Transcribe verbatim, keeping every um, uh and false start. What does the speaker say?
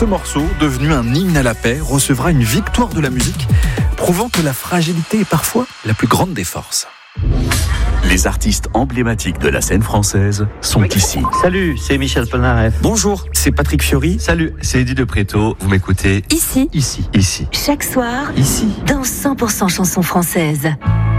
Ce morceau, devenu un hymne à la paix, recevra une victoire de la musique, prouvant que la fragilité est parfois la plus grande des forces. Les artistes emblématiques de la scène française sont ici. Salut, c'est Michel Polnareff. Bonjour, c'est Patrick Fiori. Salut, c'est Eddie de Préto. Vous m'écoutez Ici, ici, ici, chaque soir, ici, dans cent pour cent chansons françaises.